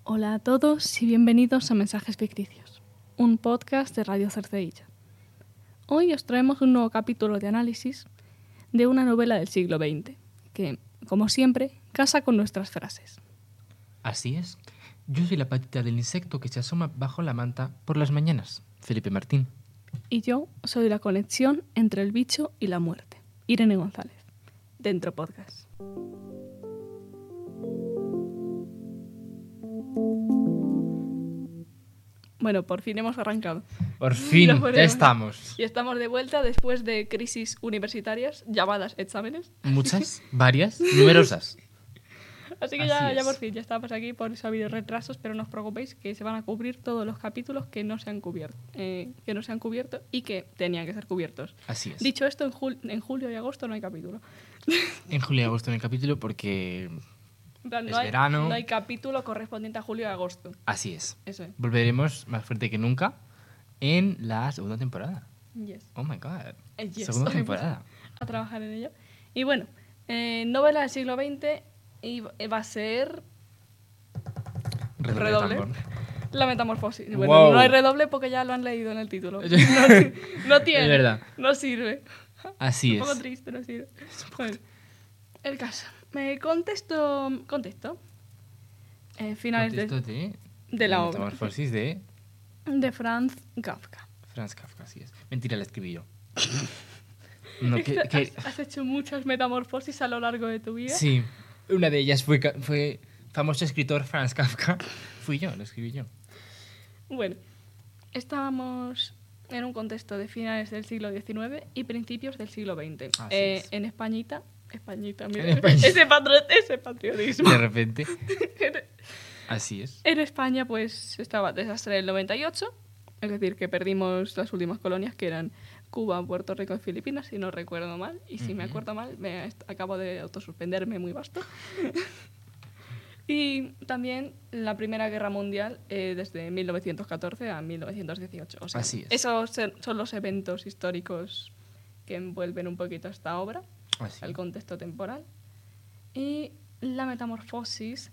Hola a todos y bienvenidos a Mensajes Ficticios, un podcast de Radio Cercedilla. Hoy os traemos un nuevo capítulo de análisis de una novela del siglo XX, que, como siempre, casa con nuestras frases. Así es. Yo soy la patita del insecto que se asoma bajo la manta por las mañanas, Felipe Martín. Y yo soy la conexión entre el bicho y la muerte, Irene González, Dentro Podcast. Bueno, por fin hemos arrancado. Por fin, ya estamos. Y estamos de vuelta después de crisis universitarias llamadas exámenes. Muchas, varias, numerosas. Así que ya por fin, ya estamos aquí. Por eso ha habido retrasos, pero no os preocupéis que se van a cubrir todos los capítulos que no se han cubierto, y que tenían que ser cubiertos. Así es. Dicho esto, en julio y agosto no hay capítulo. En julio y agosto no hay capítulo porque En plan, es verano. No hay capítulo correspondiente a julio y agosto. Así es. Eso es. Volveremos más fuerte que nunca en la segunda temporada. Yes. Oh my God. Yes. Segunda temporada. A trabajar en ello. Y bueno, novela del siglo XX y va a ser... Redoble. La metamorfosis. Bueno, Wow. no hay redoble porque ya lo han leído en el título. No tiene. Es verdad. No sirve. Así Un poco es. triste, no sirve. Bueno, el caso. Me contesto. Finales Contexto de la obra. Metamorfosis de De Franz Kafka. Franz Kafka, así es. Mentira, la escribí yo. No, Has hecho muchas metamorfosis a lo largo de tu vida. Sí, una de ellas fue famoso escritor Franz Kafka. Fui yo, lo escribí yo. Bueno, estábamos en un contexto de finales del siglo XIX y principios del siglo XX. Así es. En Españita, mira, En Españita. ese patriotismo. De repente. Así es. En España, pues, estaba el desastre del 98, es decir, que perdimos las últimas colonias, que eran Cuba, Puerto Rico y Filipinas, si no recuerdo mal. Y si me acuerdo mal, acabo de autosuspenderme muy vasto. Y también la Primera Guerra Mundial, desde 1914 a 1918. O sea, Así es. esos son los eventos históricos que envuelven un poquito esta obra, Así. el contexto temporal. Y la metamorfosis,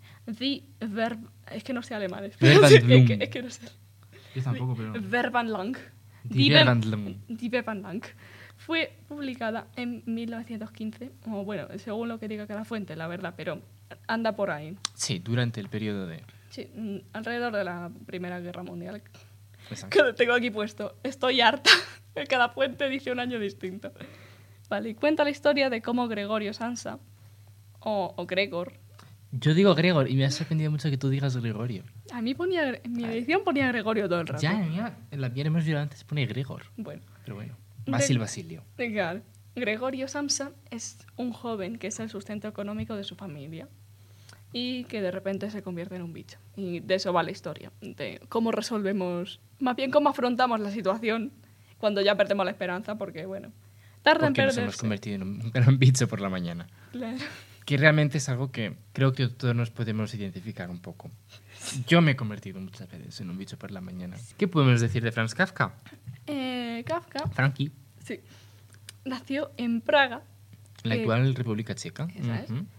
es que no sé alemán. Verwandlung. Es que no sé. Yo tampoco, pero... Verwandlung. Die Verwandlung. Die Verwandlung. Fue publicada en 1915, o bueno, según lo que diga cada fuente, la verdad, pero anda por ahí. Sí, durante el periodo de... Sí, alrededor de la Primera Guerra Mundial. Exacto. Que tengo aquí puesto, estoy harta. Cada fuente dice un año distinto. Vale, y cuenta la historia de cómo Gregorio Samsa, o Gregor... Yo digo Gregor y me ha sorprendido mucho que tú digas Gregorio. A mí en mi edición ponía Gregorio todo el rato. Ya, mira, en la mía hemos visto antes pone Gregor. Bueno. Pero bueno, De- Basilio. Claro. Gregorio Samsa es un joven que es el sustento económico de su familia y que de repente se convierte en un bicho. Y de eso va la historia, de cómo resolvemos, más bien cómo afrontamos la situación cuando ya perdemos la esperanza, porque bueno, tarda en Porque nos perderse. hemos convertido en un gran bicho por la mañana. Claro. Que realmente es algo que creo que todos nos podemos identificar un poco. Yo me he convertido muchas veces en un bicho por la mañana. ¿Qué podemos decir de Franz Kafka? Kafka, Frankie, sí, nació en Praga, la actual República Checa. esa es, Ujú.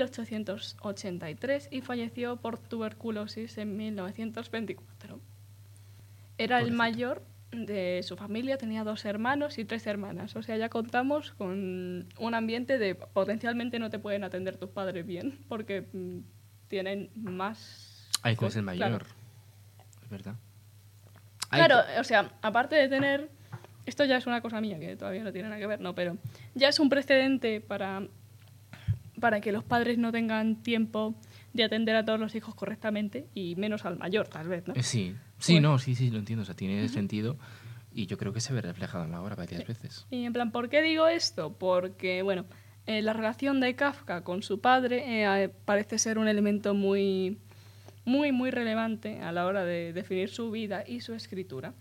1883 y falleció por tuberculosis en 1924. Era el Pobrecito. mayor de su familia, tenía 2 hermanos y 3 hermanas. O sea, ya contamos con un ambiente de potencialmente no te pueden atender tus padres bien porque tienen más... Ay, ¿cómo es el Claro. mayor? Es verdad. Claro, o sea, aparte de tener... Esto ya es una cosa mía que todavía no tiene nada que ver, ¿no? Pero ya es un precedente para que los padres no tengan tiempo de atender a todos los hijos correctamente y menos al mayor, tal vez, ¿no? Sí, Bueno. sí, lo entiendo. O sea, tiene sentido y yo creo que se ve reflejado en la obra varias veces. Y en plan, ¿por qué digo esto? Porque, bueno, la relación de Kafka con su padre parece ser un elemento muy relevante a la hora de definir su vida y su escritura.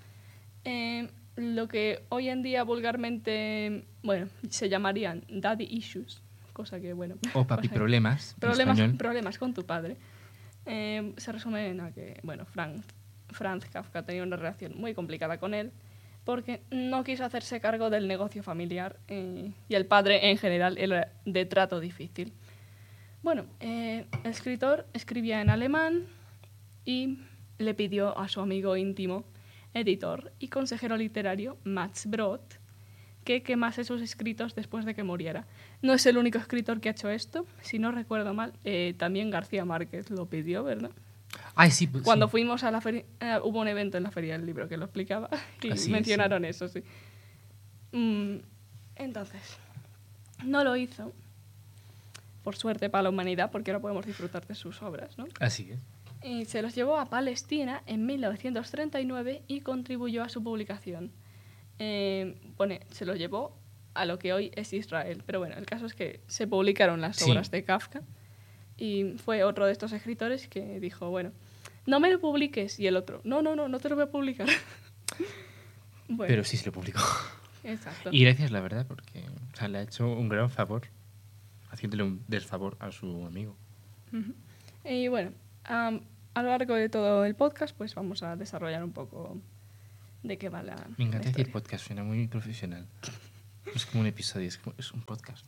Lo que hoy en día vulgarmente, bueno, se llamarían daddy issues, cosa que, bueno... O papi pasa- problemas, en español. problemas con tu padre. Se resumen a que, bueno, Franz Kafka tenía una relación muy complicada con él porque no quiso hacerse cargo del negocio familiar y el padre en general era de trato difícil. Bueno, el escritor escribía en alemán y le pidió a su amigo íntimo, editor y consejero literario Max Brod que quemase sus escritos después de que muriera. No es el único escritor que ha hecho esto, si no recuerdo mal, también García Márquez lo pidió, ¿verdad? Ay, sí, pues, Cuando sí. fuimos a la feria, hubo un evento en la Feria del Libro que lo explicaba y Así es, mencionaron eso, sí. Entonces, no lo hizo, por suerte para la humanidad, porque ahora podemos disfrutar de sus obras, ¿no? Así es. Y se los llevó a Palestina en 1939 y contribuyó a su publicación. Se los llevó a lo que hoy es Israel. Pero bueno, el caso es que se publicaron las Sí. obras de Kafka y fue otro de estos escritores que dijo, bueno, no me lo publiques. Y el otro, no te lo voy a publicar. Bueno, Pero sí se lo publicó. exacto. Y gracias, la verdad, porque o sea, le ha hecho un gran favor, haciéndole un desfavor a su amigo. Ujú. Y bueno, a lo largo de todo el podcast, pues vamos a desarrollar un poco de qué va la Me encanta la decir historia. podcast, suena muy profesional. No es como un episodio, es un podcast.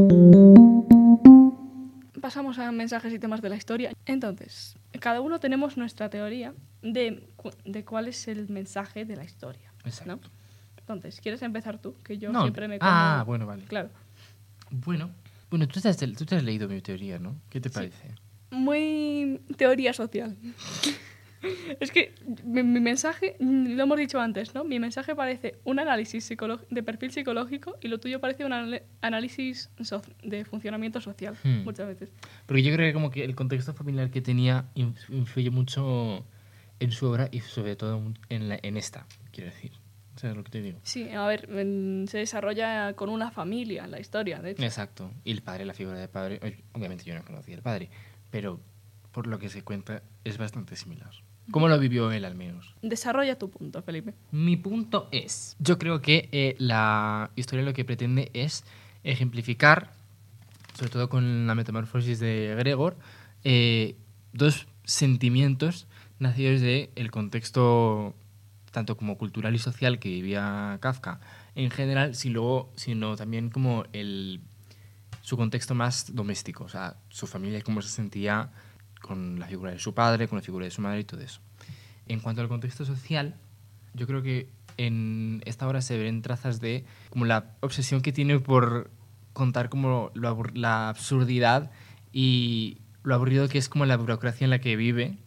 Pasamos a mensajes y temas de la historia. Entonces, cada uno tenemos nuestra teoría de cuál es el mensaje de la historia, ¿no? Exacto. Entonces, ¿quieres empezar tú? Que yo No. siempre me como... Ah, bueno, vale. Claro. Bueno, tú te has leído mi teoría, ¿no? ¿Qué te parece? Muy teoría social. Es que mi mensaje, lo hemos dicho antes, ¿no? Mi mensaje parece un análisis de perfil psicológico y lo tuyo parece un análisis de funcionamiento social, muchas veces. Porque yo creo que como que el contexto familiar que tenía influye mucho en su obra y sobre todo en esta, quiero decir. ¿Sabes lo que te digo? Sí, a ver, se desarrolla con una familia la historia, de hecho. Exacto. Y el padre, la figura del padre, obviamente yo no conocía al padre, pero por lo que se cuenta es bastante similar. ¿Cómo lo vivió él al menos? Desarrolla tu punto, Felipe. Mi punto es, yo creo que la historia lo que pretende es ejemplificar, sobre todo con la metamorfosis de Gregor, dos sentimientos nacidos del contexto tanto como cultural y social que vivía Kafka en general, sino también como su contexto más doméstico, o sea, su familia, cómo se sentía con la figura de su padre, con la figura de su madre y todo eso. En cuanto al contexto social, yo creo que en esta obra se ven trazas de como la obsesión que tiene por contar como la absurdidad y lo aburrido que es como la burocracia en la que vive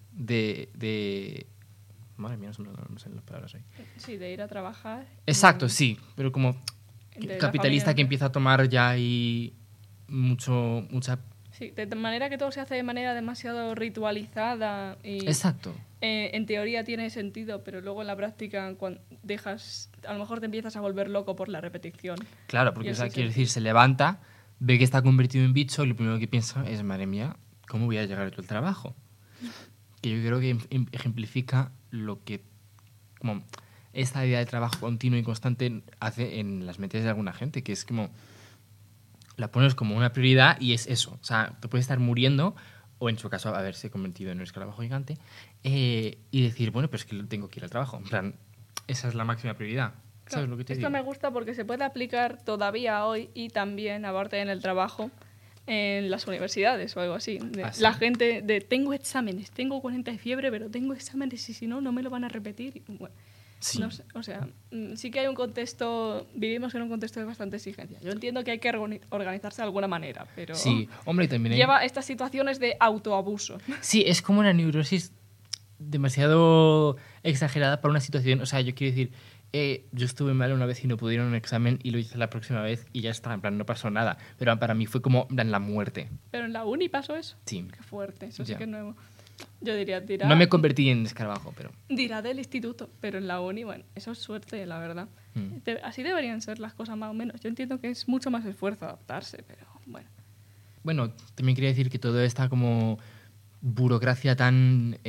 Madre mía, no sé las palabras ahí. Sí, de ir a trabajar. Exacto, sí, pero como De la capitalista familia. que empieza a tomar ya ahí mucha... Sí, de manera que todo se hace de manera demasiado ritualizada y Exacto. en teoría tiene sentido, pero luego en la práctica cuando a lo mejor te empiezas a volver loco por la repetición. Claro, porque Y o sea, así quiero decir, se levanta, ve que está convertido en bicho y lo primero que piensa es, madre mía, ¿cómo voy a llegar yo al trabajo? Que yo creo que ejemplifica lo que como esta idea de trabajo continuo y constante hace en las mentes de alguna gente, que es como la pones como una prioridad y es eso. O sea, te puedes estar muriendo o en su caso haberse convertido en un escarabajo gigante y decir, bueno, pues es que tengo que ir al trabajo. En plan, esa es la máxima prioridad. Claro, ¿Sabes lo que te esto digo? me gusta porque se puede aplicar todavía hoy y también, aparte en el trabajo, en las universidades o algo así. ¿Sí? La gente tengo exámenes, tengo 40 de fiebre, pero tengo exámenes y si no, no me lo van a repetir. Bueno, Sí. no sé, o sea, sí que hay un contexto, vivimos en un contexto de bastante exigencia. Yo entiendo que hay que organizarse de alguna manera, pero Sí, hombre, y también hay... lleva estas situaciones de autoabuso. Sí, es como una neurosis demasiado exagerada para una situación. O sea, yo quiero decir, yo estuve mal una vez y no pude ir a un examen y lo hice la próxima vez y ya está, en plan, no pasó nada. Pero para mí fue como, en plan, la muerte. Pero en la uni pasó eso. Sí. Qué fuerte, eso sí Ya. que es nuevo. Yo diría, dirá, No me convertí en escarabajo, pero... dirá del instituto, pero en la uni, bueno, eso es suerte, la verdad. Así deberían ser las cosas más o menos. Yo entiendo que es mucho más esfuerzo adaptarse, pero bueno. Bueno, también quería decir que toda esta como burocracia tan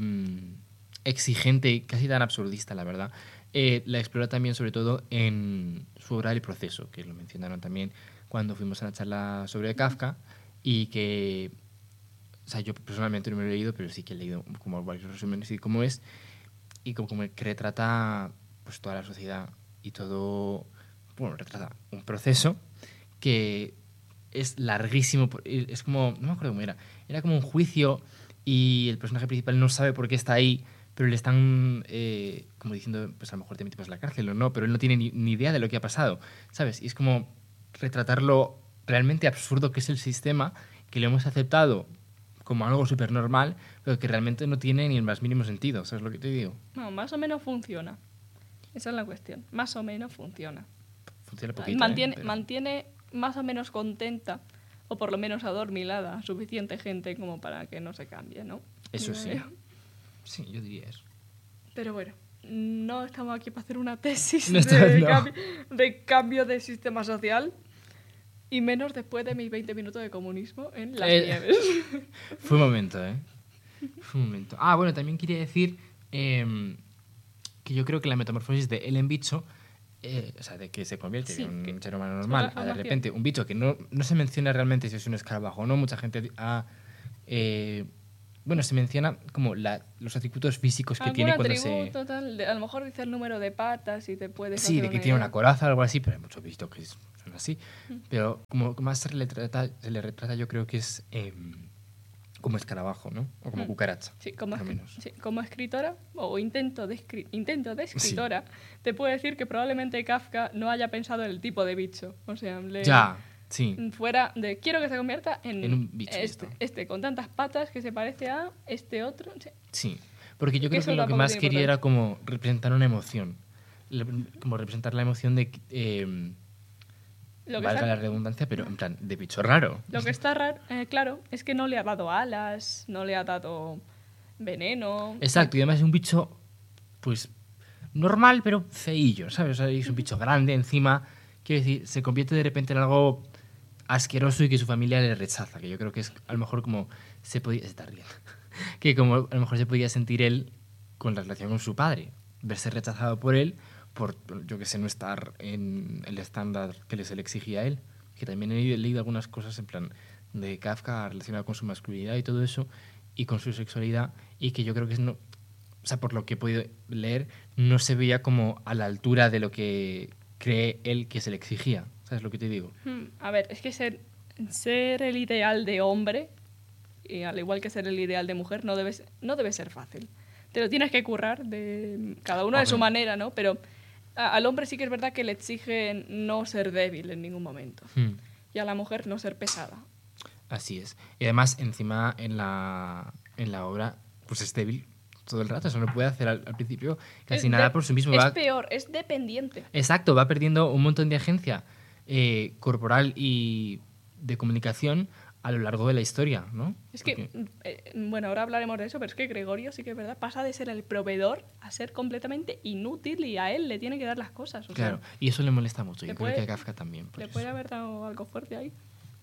exigente y casi tan absurdista, la verdad, la explora también sobre todo en su obra El proceso, que lo mencionaron también cuando fuimos a la charla sobre Kafka y que, o sea, yo personalmente no me lo he leído, pero sí que he leído como varios resúmenes y cómo es y como que retrata pues toda la sociedad y todo, bueno, retrata un proceso que es larguísimo, es como, no me acuerdo cómo era como un juicio y el personaje principal no sabe por qué está ahí, pero le están como diciendo, pues a lo mejor te metimos en la cárcel o no, pero él no tiene ni idea de lo que ha pasado, ¿sabes? Y es como retratar lo realmente absurdo que es el sistema, que lo hemos aceptado como algo súper normal, pero que realmente no tiene ni el más mínimo sentido, ¿sabes lo que te digo? No, más o menos funciona. Esa es la cuestión. Más o menos funciona. Funciona poquito, Mantiene, Pero mantiene más o menos contenta, o por lo menos adormilada, a suficiente gente como para que no se cambie, ¿no? eso Digo sí. yo. Sí, yo diría eso. Pero bueno, no estamos aquí para hacer una tesis No está- no. de cambio de sistema social, y menos después de mis 20 minutos de comunismo en las Eh, nieves. Fue un momento, ¿eh? Fue un momento. Ah, bueno, también quería decir que yo creo que la metamorfosis de Ellen Bicho, o sea, de que se convierte Sí, en que un ser humano es una normal, a de transformación. repente un bicho que no se menciona realmente si es un escarabajo o no, mucha gente ha... bueno, se menciona como los atributos físicos que Algún tiene cuando se... atributo, tal, a lo mejor dice el número de patas y te puedes Sí, hacer de que una tiene idea. una coraza o algo así, pero hay muchos bichos que son así. Pero como más se le retrata yo creo que es como escarabajo, ¿no? O como cucaracha, Sí, como, por lo menos. sí, como escritora o intento de Sí. escritora, te puedo decir que probablemente Kafka no haya pensado en el tipo de bicho. O sea, Ya, sí. fuera de quiero que se convierta En un bicho y ya está. este con tantas patas que se parece a este otro. Sí. Sí, porque yo Que creo que eso lo que tampoco más tiene quería importancia. era como representar una emoción. Como representar la emoción de... Lo que valga la está, redundancia, pero en plan, de bicho raro. lo que está raro, claro, es que no le ha dado alas, no le ha dado veneno. Exacto, y además es un bicho, pues, normal, pero feillo, ¿sabes? O sea, es un bicho grande encima. Quiero decir, se convierte de repente en algo asqueroso y que su familia le rechaza, que yo creo que es a lo mejor como se podía... Se está riendo. Que como a lo mejor se podía sentir él con la relación con su padre. Verse rechazado por él, por, yo que sé, no estar en el estándar que se le exigía a él. Que también he leído algunas cosas en plan de Kafka relacionado con su masculinidad y todo eso, y con su sexualidad, y que yo creo que es no... O sea, por lo que he podido leer, no se veía como a la altura de lo que cree él que se le exigía. ¿Sabes lo que te digo? A ver, es que ser el ideal de hombre, y al igual que ser el ideal de mujer, no debe ser fácil. Te lo tienes que currar de cada uno de su Hombre. manera, ¿no? Pero al hombre sí que es verdad que le exigen no ser débil en ningún momento. Hmm. Y a la mujer no ser pesada. Así es. Y además, encima, en la obra, pues es débil todo el rato. Eso no puede hacer al principio casi nada por sí mismo. Es peor, es dependiente. Exacto, va perdiendo un montón de agencia corporal y de comunicación a lo largo de la historia, ¿no? Es que, Porque- bueno, ahora hablaremos de eso, pero es que Gregorio sí que es verdad, pasa de ser el proveedor a ser completamente inútil y a él le tiene que dar las cosas. O claro, sea, y eso le molesta mucho. le Yo creo puede- que a Kafka también. por le eso. puede haber dado algo fuerte ahí.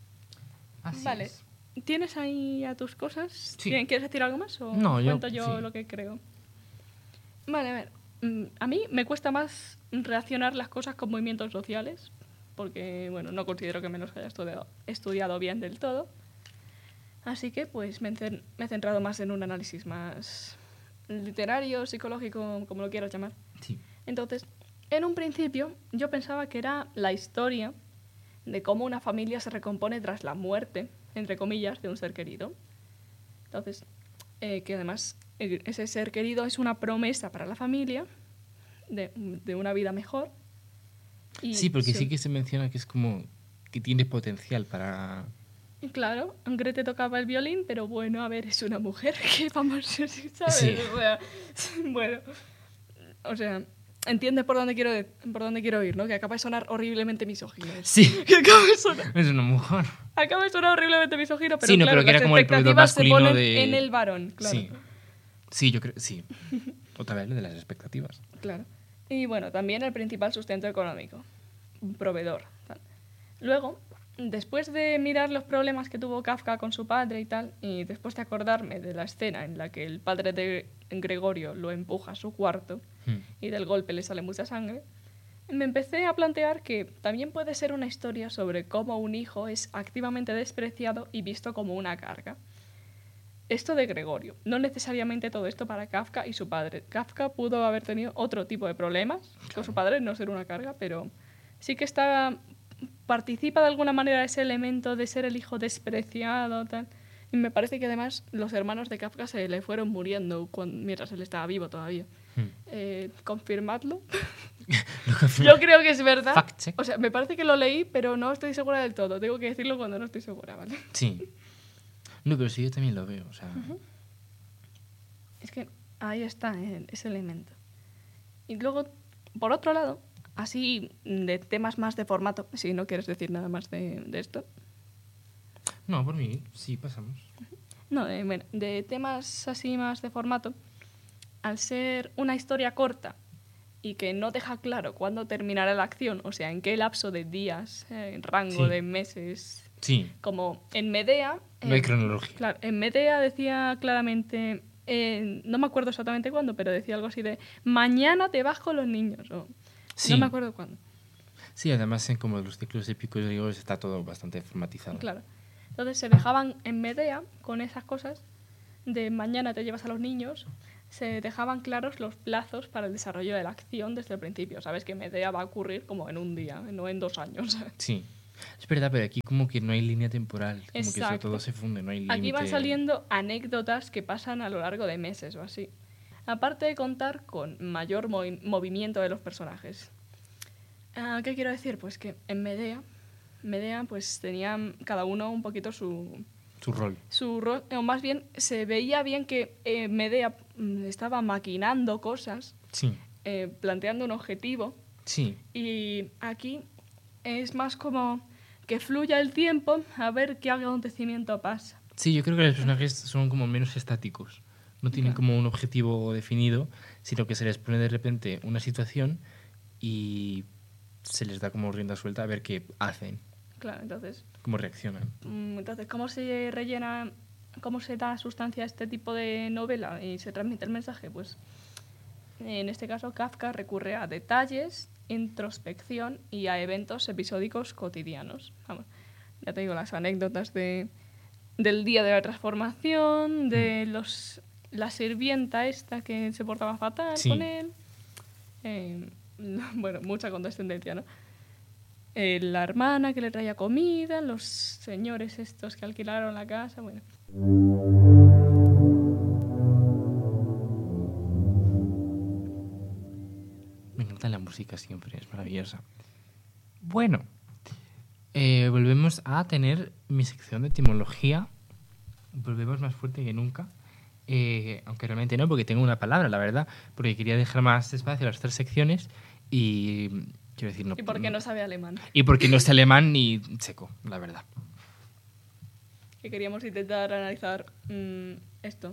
Así Vale. es. ¿Tienes ahí a tus cosas? Sí. ¿Quieres decir algo más o No, cuento yo sí. lo que creo? Vale, a ver. A mí me cuesta más reaccionar las cosas con movimientos sociales, porque, bueno, no considero que me los haya estudiado bien del todo. Así que, pues, me he centrado más en un análisis más literario, psicológico, como lo quieras llamar. Sí. Entonces, en un principio, yo pensaba que era la historia de cómo una familia se recompone tras la muerte, entre comillas, de un ser querido. Entonces, que además ese ser querido es una promesa para la familia de una vida mejor. Y Sí, porque sí que se menciona que es como que tiene potencial para... y claro, Grete tocaba el violín, pero bueno, a ver, es una mujer que vamos, ¿sabes? Sí. O sea, bueno, o sea, entiendes por dónde quiero ir, ¿no? Que acaba de sonar horriblemente misógino. Sí, Que es una mujer. acaba de sonar horriblemente misógino, pero Sí, no, claro, pero que era las como el proveedor expectativas se masculino ponen de... en el varón, claro. Sí. Sí, yo creo... Sí. Otra vez lo de las expectativas. Claro. Y bueno, también el principal sustento económico, un proveedor. Tal. Luego, después de mirar los problemas que tuvo Kafka con su padre y tal, y después de acordarme de la escena en la que el padre de Gregorio lo empuja a su cuarto y del golpe le sale mucha sangre, me empecé a plantear que también puede ser una historia sobre cómo un hijo es activamente despreciado y visto como una carga. Esto de Gregorio, no necesariamente todo esto para Kafka y su padre. Kafka pudo haber tenido otro tipo de problemas con su padre, no ser una carga, pero sí que participa de alguna manera ese elemento de ser el hijo despreciado, tal. Y me parece que además los hermanos de Kafka se le fueron muriendo mientras él estaba vivo todavía. Confirmadlo. Yo creo que es verdad. Fact check. O sea, me parece que lo leí, pero no estoy segura del todo. Tengo que decirlo cuando no estoy segura, ¿vale? Sí. No, pero sí, yo también lo veo. O sea, Es que ahí está ese elemento. Y luego, por otro lado, así de temas más de formato, si no quieres decir nada más de esto. no, por mí, sí, pasamos. No, bueno, de temas así más de formato, al ser una historia corta y que no deja claro cuándo terminará la acción, o sea, en qué lapso de días, rango Sí. de meses, Sí, como en Medea... no hay cronología. Claro, en Medea decía claramente, no me acuerdo exactamente cuándo, pero decía algo así de, mañana te vas con los niños, o Sí. no me acuerdo cuándo. Sí, además en como los ciclos épicos griegos está todo bastante formatizado. Claro. Entonces se dejaban en Medea con esas cosas de mañana te llevas a los niños, se dejaban claros los plazos para el desarrollo de la acción desde el principio. Sabes que Medea va a ocurrir como en un día, no en 2 años. Sí. Es verdad, pero aquí como que no hay línea temporal. Como que eso Exacto. todo se funde, no hay límite. Aquí van saliendo anécdotas que pasan a lo largo de meses o así. Aparte de contar con mayor movimiento de los personajes. ¿Qué quiero decir? Pues que en Medea pues tenían cada uno un poquito su rol. o más bien se veía bien que Medea estaba maquinando cosas, Sí. planteando un objetivo, Sí. y aquí es más como que fluya el tiempo a ver qué acontecimiento pasa. Sí, yo creo que los personajes son como menos estáticos. No tienen como un objetivo definido, sino que se les pone de repente una situación y se les da como rienda suelta a ver qué hacen, Claro, entonces, cómo reaccionan. ¿cómo se rellena, cómo se da sustancia a este tipo de novela y se transmite el mensaje? Pues en este caso Kafka recurre a detalles, introspección y a eventos episódicos cotidianos. Vamos, ya te digo, las anécdotas del día de la transformación, de la sirvienta esta que se portaba fatal con él. Bueno, mucha condescendencia, ¿no? La hermana que le traía comida, los señores estos que alquilaron la casa, bueno. Me encanta la música siempre, es maravillosa. Bueno, volvemos a tener mi sección de etimología. Volvemos más fuerte que nunca. Aunque realmente no, porque tengo una palabra, la verdad. Porque quería dejar más espacio a las 3 secciones y... Quiero decir, no, Y porque no sabe alemán. Y porque no sé alemán ni checo, la verdad. Que queríamos intentar analizar esto,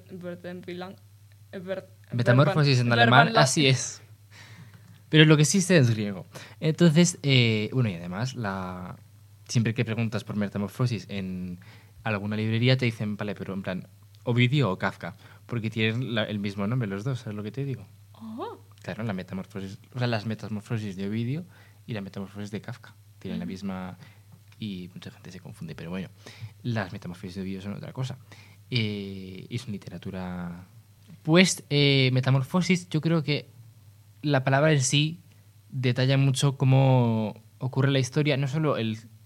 Metamorfosis en alemán, así es. Pero lo que sí sé es griego. Entonces, bueno, y además, siempre que preguntas por metamorfosis en alguna librería te dicen, vale, pero en plan, Ovidio o Kafka, porque tienen el mismo nombre los dos, ¿sabes lo que te digo? Oh. Claro, la metamorfosis, o sea, las metamorfosis de Ovidio y la metamorfosis de Kafka tienen la misma, y mucha gente se confunde, pero bueno, las metamorfosis de Ovidio son otra cosa. Y son literatura. Pues metamorfosis, yo creo que la palabra en sí detalla mucho cómo ocurre la historia, no solo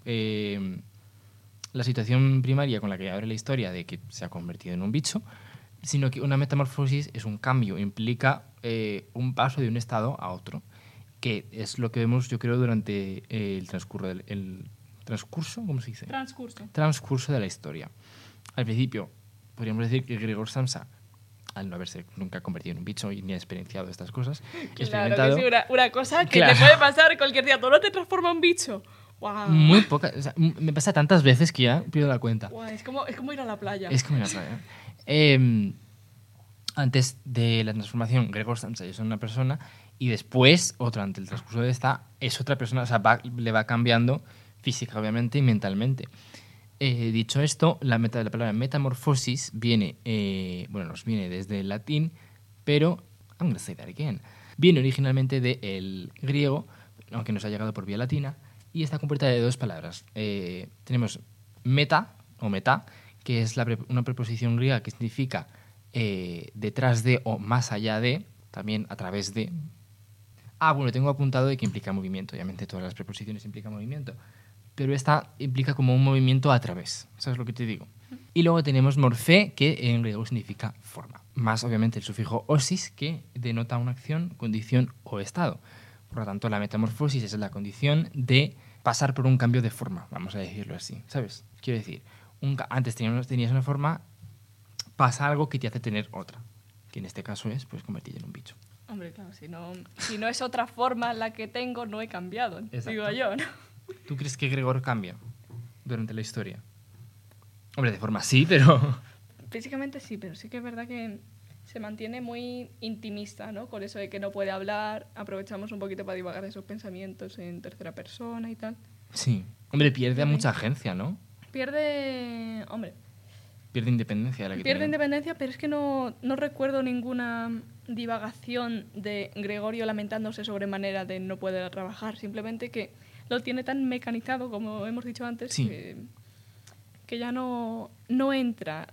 la situación primaria con la que abre la historia de que se ha convertido en un bicho, sino que una metamorfosis es un cambio, implica un paso de un estado a otro, que es lo que vemos, yo creo, durante el transcurso, ¿cómo se dice? Transcurso de la historia. Al principio, podríamos decir que Gregor Samsa, al no haberse nunca convertido en un bicho y ni ha experienciado estas cosas, Claro que sí, una cosa que te puede pasar cualquier día. ¿Tú no te transformas en bicho? Wow. Muy poca, o sea, me pasa tantas veces que ya pierdo la cuenta. Wow, es como ir a la playa. Es como ir a la playa. Antes de la transformación, Gregor Samsa es una persona y después, otra, ante el transcurso de esta, es otra persona, o sea, le va cambiando física, obviamente, y mentalmente. Dicho esto, la palabra metamorfosis viene, nos viene desde el latín, pero, I'm gonna say that again, viene originalmente del griego, aunque nos ha llegado por vía latina, y está compuesta de 2 palabras. Tenemos meta, o meta, que es una preposición griega que significa detrás de o más allá de, también a través de. Bueno, tengo apuntado de que implica movimiento. Obviamente todas las preposiciones implican movimiento. pero esta implica como un movimiento a través. ¿Sabes lo que te digo? Y luego tenemos morfé, que en griego significa forma. Más, obviamente, el sufijo osis, que denota una acción, condición o estado. Por lo tanto, la metamorfosis es la condición de pasar por un cambio de forma, vamos a decirlo así, ¿sabes? Quiero decir, antes tenías una forma, pasa algo que te hace tener otra, que en este caso es pues convertirte en un bicho. Hombre, claro, si no es otra forma la que tengo, no he cambiado, Exacto. digo yo, ¿no? ¿Tú crees que Gregor cambia durante la historia? Hombre, de forma sí, pero... Físicamente sí, pero sí que es verdad que se mantiene muy intimista, ¿no? Con eso de que no puede hablar, aprovechamos un poquito para divagar esos pensamientos en tercera persona y tal. Sí. Hombre, pierde mucha agencia, ¿no? Pierde... Hombre, Pierde independencia de la que pierde tenía. independencia, pero es que no recuerdo ninguna divagación de Gregorio lamentándose sobremanera de no poder trabajar. Simplemente que lo tiene tan mecanizado, como hemos dicho antes, Sí. que ya no entra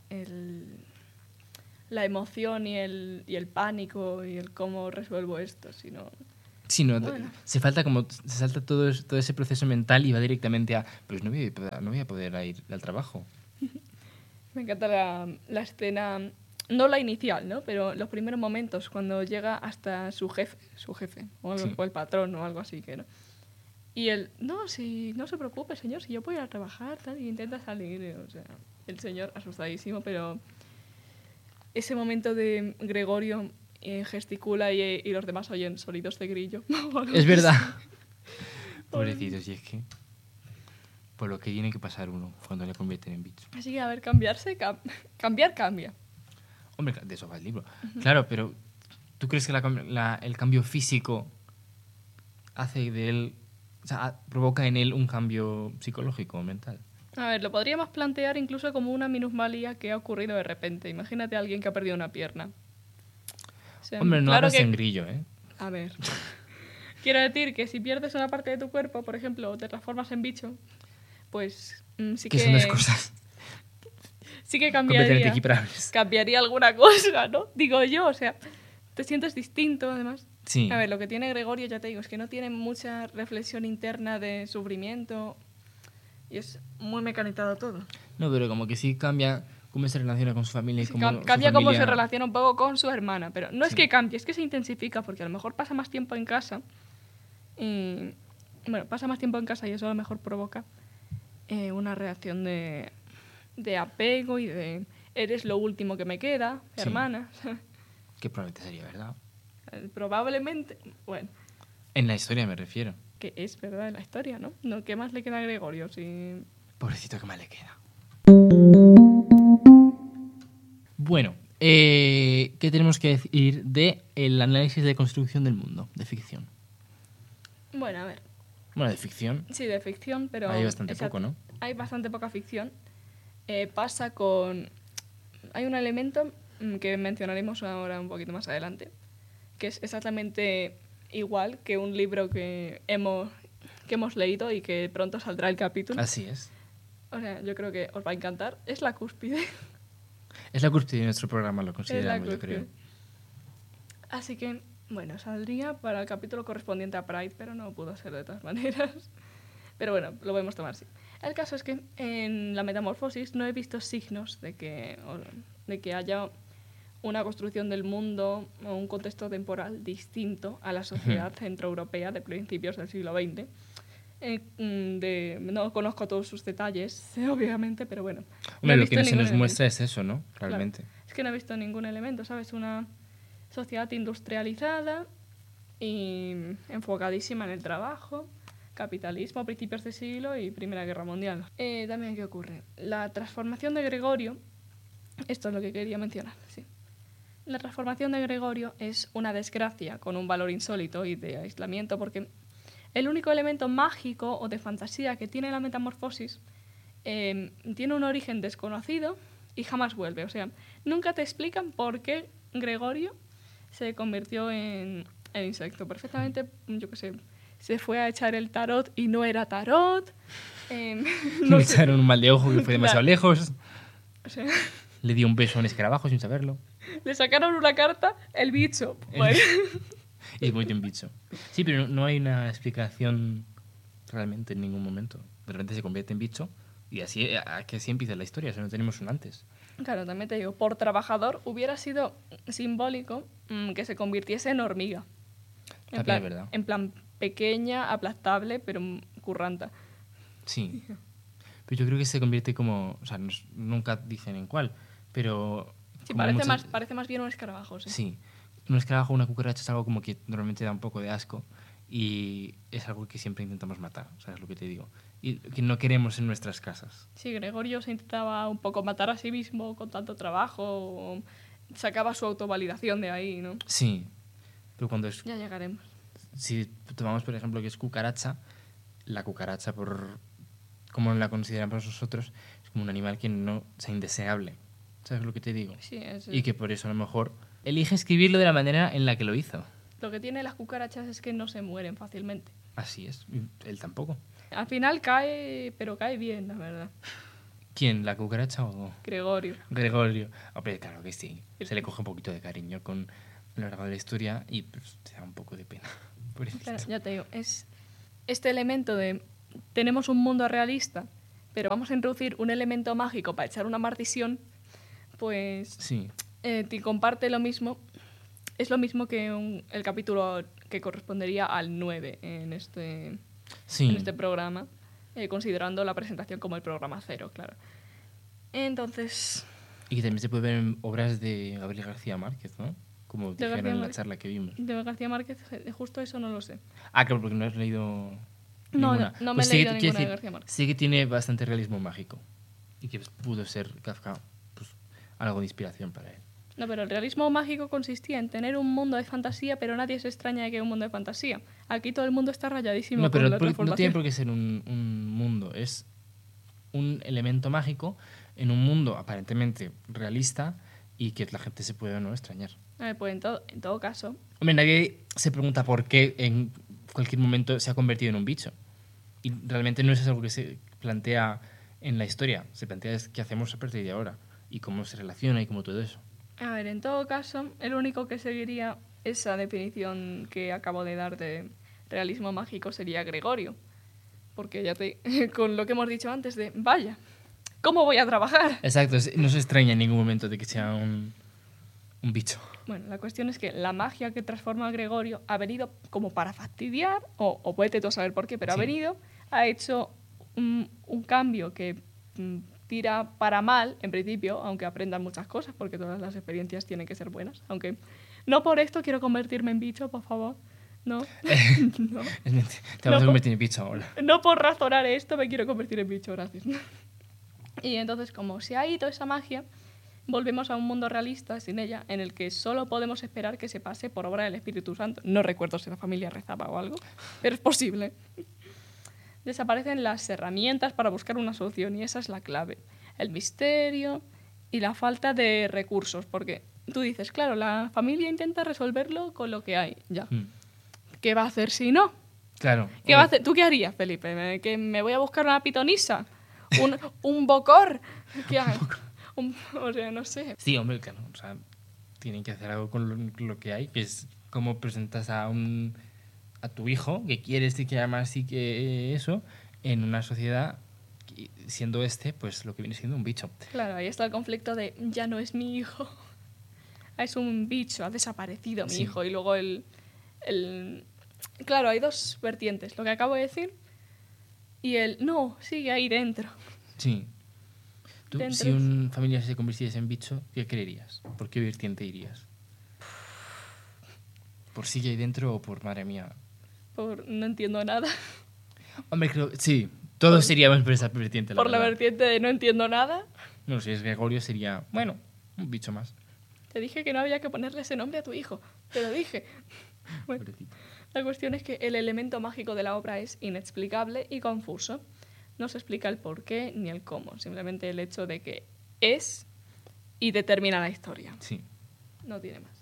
la emoción y el pánico y el cómo resuelvo esto, sino... Sí, no, Bueno. se salta todo ese proceso mental y va directamente a... Pues no voy a poder ir al trabajo. Me encanta la escena, no la inicial, ¿no? Pero los primeros momentos, cuando llega hasta su jefe, o el patrón o algo así, que no. Y él, no se preocupe, señor, si yo puedo ir a trabajar, tal, y intenta salir, o sea, el señor asustadísimo, pero ese momento de Gregorio gesticula y los demás oyen sonidos de grillo. Es verdad. Pobrecitos, y es que... Por lo que tiene que pasar uno cuando le convierten en bicho. Así que, a ver, cambiar cambia. Hombre, de eso va el libro. Claro, pero ¿tú crees que el cambio físico hace de él... O sea, provoca en él un cambio psicológico o mental? A ver, lo podríamos plantear incluso como una minusvalía que ha ocurrido de repente. Imagínate a alguien que ha perdido una pierna. O sea, Hombre, no claro hablas en grillo, ¿eh? A ver. Quiero decir que si pierdes una parte de tu cuerpo, por ejemplo, o te transformas en bicho, pues sí Que son dos cosas sí que completamente equiparables. cambiaría alguna cosa, ¿no? Digo yo, o sea, te sientes distinto, además. Sí. A ver, lo que tiene Gregorio, ya te digo, es que no tiene mucha reflexión interna de sufrimiento y es muy mecanizado todo. No, pero como que sí cambia cómo se relaciona con su familia y Sí, cómo cambia su cómo familia... se relaciona un poco con su hermana, pero no es Sí. que cambie, es que se intensifica, porque a lo mejor pasa más tiempo en casa y... Bueno, pasa más tiempo en casa y eso a lo mejor provoca una reacción de apego y de eres lo último que me queda, Sí. hermana. Que probablemente sería verdad. Probablemente, bueno, En la historia me refiero. que es verdad en la historia, ¿no? ¿Qué más le queda a Gregorio? Si... Pobrecito, que mal le queda. Bueno, ¿qué tenemos que decir del análisis de construcción del mundo, de ficción? Bueno, a ver, Bueno, de ficción sí, de ficción, pero... hay bastante exacto, poco, ¿no? Hay bastante poca ficción. Pasa con... Hay un elemento que mencionaremos ahora un poquito más adelante, que es exactamente igual que un libro que hemos leído y que pronto saldrá el capítulo. Así es. O sea, yo creo que os va a encantar. Es la cúspide. Es la cúspide de nuestro programa, lo Es la consideramos, yo cúspide. creo. Así que, bueno, saldría para el capítulo correspondiente a Pride, pero no pudo ser de todas maneras. Pero bueno, lo podemos tomar así. El caso es que en la metamorfosis no he visto signos de que haya una construcción del mundo o un contexto temporal distinto a la sociedad centroeuropea de principios del siglo XX. No conozco todos sus detalles, obviamente, pero bueno. Hombre, he lo visto que se ningún nos elemento. muestra es eso, ¿no? Claro. Realmente. Es que no he visto ningún elemento, ¿sabes? Una sociedad industrializada y enfocadísima en el trabajo, capitalismo, principios de siglo y Primera Guerra Mundial. También, ¿qué ocurre? La transformación de Gregorio, esto es lo que quería mencionar, sí. La transformación de Gregorio es una desgracia con un valor insólito y de aislamiento porque el único elemento mágico o de fantasía que tiene la metamorfosis tiene un origen desconocido y jamás vuelve. O sea, nunca te explican por qué Gregorio se convirtió en insecto. Perfectamente, yo qué sé, se fue a echar el tarot y no era tarot. Le echaron un mal de ojo que fue demasiado Claro. lejos. O sea, Le dio un beso a un escarabajo sin saberlo. le sacaron una carta, el bicho. Pues, Y es muy un bicho. Sí, pero no hay una explicación realmente en ningún momento. de repente se convierte en bicho y que así empieza la historia, eso no tenemos un antes. Claro, también te digo, por trabajador hubiera sido simbólico que se convirtiese en hormiga. También es verdad. En plan pequeña, aplastable, pero curranta. Sí. Pero yo creo que se convierte como... O sea, nunca dicen en cuál, pero... Sí, como parece más bien un escarabajo, sí. Sí. Un escarabajo o una cucaracha es algo como que normalmente da un poco de asco y es algo que siempre intentamos matar, ¿sabes lo que te digo? Y que no queremos en nuestras casas. Sí, Gregorio se intentaba un poco matar a sí mismo con tanto trabajo, sacaba su autovalidación de ahí, ¿no? Sí, pero cuando es... Ya llegaremos. Si tomamos, por ejemplo, que es cucaracha, la cucaracha, por como la consideramos nosotros, es como un animal que no sea indeseable. ¿Sabes lo que te digo? Sí, es... Y que por eso a lo mejor elige escribirlo de la manera en la que lo hizo. Lo que tiene las cucarachas es que no se mueren fácilmente. Así es, él tampoco. Al final cae, pero cae bien, la verdad. ¿Quién? ¿La cucaracha o...? Gregorio. Gregorio. Hombre, claro que sí. Se le coge un poquito de cariño con a lo largo de la historia y pues, te da un poco de pena. Claro, ya te digo, es este elemento de tenemos un mundo realista, pero vamos a introducir un elemento mágico para echar una maldición, pues sí. Te comparte lo mismo. Es lo mismo que el capítulo que correspondería al 9 en este programa, considerando la presentación como el programa 0, claro. Entonces... Y que también se puede ver en obras de Gabriel García Márquez, ¿no? Como dijeron en la charla que vimos. De García Márquez, justo eso no lo sé. Ah, claro, porque no has leído ninguna. No me he leído ninguna de García Márquez. Sí que tiene bastante realismo mágico y que pudo ser Kafka pues, algo de inspiración para él. No, pero el realismo mágico consistía en tener un mundo de fantasía, pero nadie se extraña de que hay un mundo de fantasía. Aquí todo el mundo está rayadísimo no, pero con la transformación. No tiene por qué ser un mundo, es un elemento mágico en un mundo aparentemente realista y que la gente se puede o no extrañar. Pues en todo caso... Hombre, nadie se pregunta por qué en cualquier momento se ha convertido en un bicho. Y realmente no es algo que se plantea en la historia. Se plantea es qué hacemos a partir de ahora y cómo se relaciona y cómo todo eso. A ver, en todo caso, el único que seguiría esa definición que acabo de dar de realismo mágico sería Gregorio. Porque ya con lo que hemos dicho antes de, vaya, ¿cómo voy a trabajar? Exacto, no se extraña en ningún momento de que sea un bicho. Bueno, la cuestión es que la magia que transforma a Gregorio ha venido como para fastidiar, o puede tú saber por qué, pero sí. Ha hecho un cambio que tira para mal, en principio, aunque aprendan muchas cosas, porque todas las experiencias tienen que ser buenas. Aunque no por esto quiero convertirme en bicho, por favor. No. No. Te vas a convertir en bicho ahora. No por razonar esto me quiero convertir en bicho, gracias. Y entonces, como se ha ido esa magia, volvemos a un mundo realista sin ella, en el que solo podemos esperar que se pase por obra del Espíritu Santo. No recuerdo si la familia rezaba o algo, pero es posible. Desaparecen las herramientas para buscar una solución y esa es la clave. El misterio y la falta de recursos, porque tú dices, claro, la familia intenta resolverlo con lo que hay, ya. ¿Qué va a hacer si no? Claro. ¿Qué va a hacer? ¿Tú qué harías, Felipe? ¿Que me voy a buscar una pitonisa? ¿Un bocor? ¿Qué hago? O sea, no sé. Sí, hombre, claro. O sea, tienen que hacer algo con lo que hay, que es cómo presentas a tu hijo, que quieres y que amas y que eso, en una sociedad, siendo pues lo que viene siendo un bicho. Claro, ahí está el conflicto de ya no es mi hijo, es un bicho, ha desaparecido mi hijo. Y luego Claro, hay dos vertientes, lo que acabo de decir y no, sigue ahí dentro. Sí. Tú, si un familiar se convirtiese en bicho, ¿qué creerías? ¿Por qué vertiente irías? ¿Por sigue ahí dentro o por madre mía? Por no entiendo nada. Hombre, creo sí, todos seríamos por esa vertiente. Por la vertiente de no entiendo nada. No, si es Gregorio sería, bueno, un bicho más. Te dije que no había que ponerle ese nombre a tu hijo. Te lo dije. Bueno, la cuestión es que el elemento mágico de la obra es inexplicable y confuso. No se explica el por qué ni el cómo. Simplemente el hecho de que es y determina la historia. Sí. No tiene más.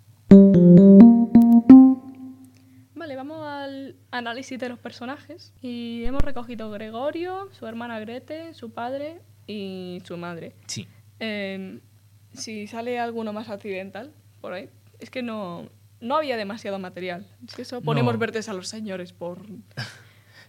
Vale, vamos al análisis de los personajes. Y hemos recogido Gregorio, su hermana Grete, su padre y su madre. Sí. Si sale alguno más accidental por ahí, es que no había demasiado material. Es que eso ponemos verdes a los señores por...